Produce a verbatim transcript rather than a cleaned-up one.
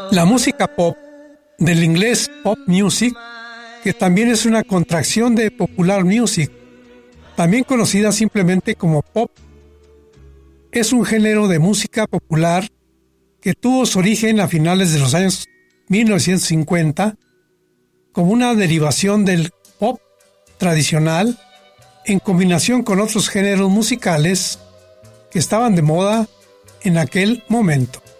La música pop, del inglés pop music, que también es una contracción de popular music, también conocida simplemente como pop, es un género de música popular que tuvo su origen a finales de los años mil novecientos cincuenta como una derivación del pop tradicional en combinación con otros géneros musicales que estaban de moda en aquel momento.